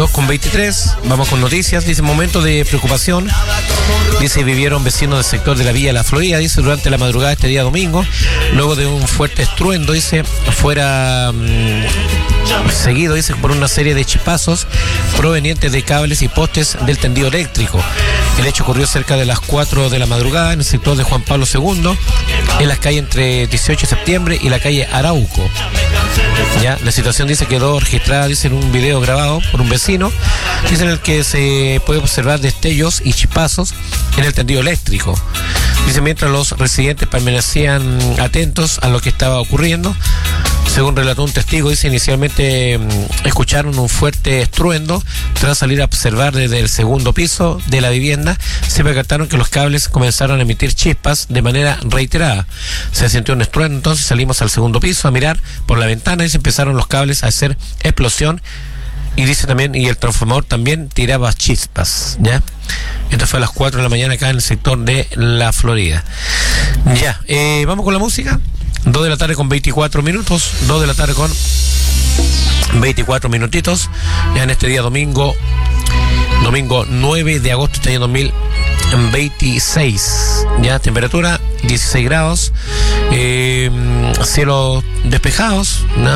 2:23, vamos con noticias. Dice, momento de preocupación. Dice, vivieron vecinos del sector de la Villa La Florida, dice, durante la madrugada este día domingo, luego de un fuerte estruendo, dice, fuera seguido, dice, por una serie de chispazos provenientes de cables y postes del tendido eléctrico. El hecho ocurrió cerca de las 4 de la madrugada en el sector de Juan Pablo II, en las calles entre 18 de septiembre y la calle Arauco. Ya, la situación, dice, quedó registrada, dice, en un video grabado por un vecino, dice, en el que se puede observar destellos y chispazos en el tendido eléctrico. Dice, mientras los residentes permanecían atentos a lo que estaba ocurriendo, según relató un testigo, dice, inicialmente escucharon un fuerte estruendo. Tras salir a observar desde el segundo piso de la vivienda, se percataron que los cables comenzaron a emitir chispas de manera reiterada. Se sintió un estruendo, entonces salimos al segundo piso a mirar por la ventana y se empezaron los cables a hacer explosión. Y dice también, y el transformador también tiraba chispas, ¿ya? Esto fue a las 4 de la mañana acá en el sector de La Florida. Ya, vamos con la música. 2 de la tarde con 24 minutos, 2 de la tarde con 24 minutitos, ya en este día domingo 9 de agosto este año 2026, ya temperatura 16 grados, cielos despejados, ¿no?